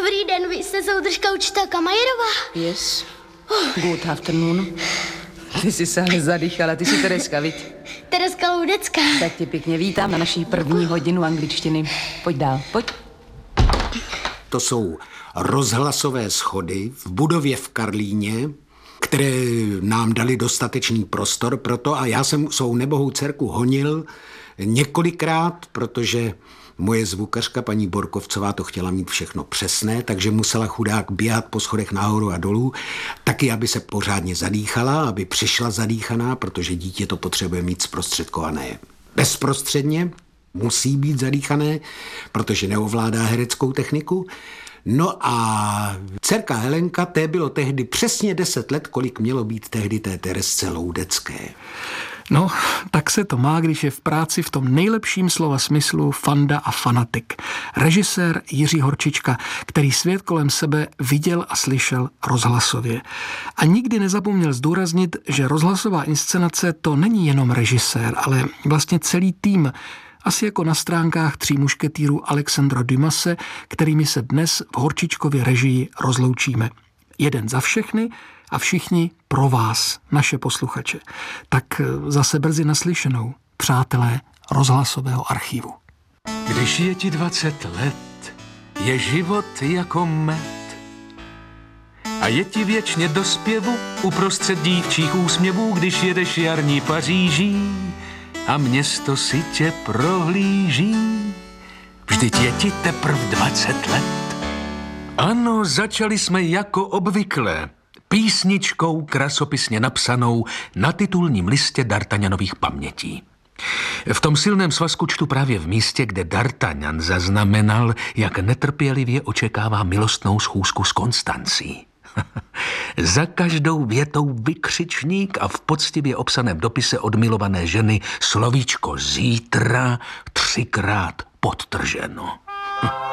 Dobrý den, vy jste soudržka učitelka Majerová? Yes. Good afternoon. Ty jsi se ale zadýchala, ty jsi Tereska, viď? Tereska Loudecká. Tak tě pěkně vítám na naší první hodinu angličtiny. Pojď dál, pojď. To jsou rozhlasové schody v budově v Karlíně, které nám dali dostatečný prostor pro to a já jsem svou nebohou dcerku honil několikrát, protože moje zvukařka paní Borkovcová to chtěla mít všechno přesné, takže musela chudák běhat po schodech nahoru a dolů, taky aby se pořádně zadýchala, aby přišla zadýchaná, protože dítě to potřebuje mít zprostředkované bezprostředně, musí být zadýchané, protože neovládá hereckou techniku. No a dcerka Helenka, té bylo tehdy přesně 10 let, kolik mělo být tehdy té Teresce Loudecké. No, tak se to má, když je v práci v tom nejlepším slova smyslu fanda a fanatik. Režisér Jiří Horčička, který svět kolem sebe viděl a slyšel rozhlasově. A nikdy nezapomněl zdůraznit, že rozhlasová inscenace to není jenom režisér, ale vlastně celý tým. Asi jako na stránkách 3 mušketýrů Alexandra Dumase, kterými se dnes v Horčičkově režii rozloučíme. Jeden za všechny a všichni pro vás, naše posluchače. Tak zase brzy naslyšenou, přátelé rozhlasového archivu. Když je ti 20 let, je život jako med. A je ti věčně do zpěvu uprostřed dívčích úsměvů, když jedeš jarní Paříží a město si tě prohlíží. Vždyť je ti teprv 20 let. Ano, začali jsme jako obvykle. Písničkou krasopisně napsanou na titulním listě D'Artagnanových pamětí. V tom silném svazku čtu právě v místě, kde D'Artagnan zaznamenal, jak netrpělivě očekává milostnou schůzku s Konstancí. Za každou větou vykřičník a v poctivě obsaném dopise od milované ženy slovíčko zítra 3krát podtrženo.